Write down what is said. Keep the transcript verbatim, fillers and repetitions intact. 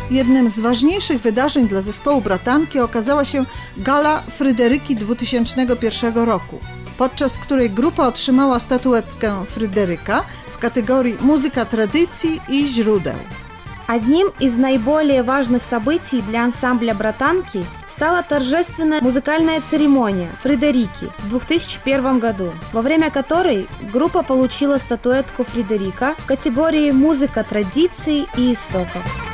Jednym z ważniejszych wydarzeń dla zespołu Bratanki okazała się Gala Fryderyki dwa tysiące pierwszego roku, podczas której grupa otrzymała statuetkę Fryderyka w kategorii Muzyka tradycji i źródeł. Одним из наиболее важных событий для ансамбля «Братанки» стала торжественная музыкальная церемония «Фридерики» в две тысячи первом году, во время которой группа получила статуэтку Фридерика в категории «Музыка традиций и истоков».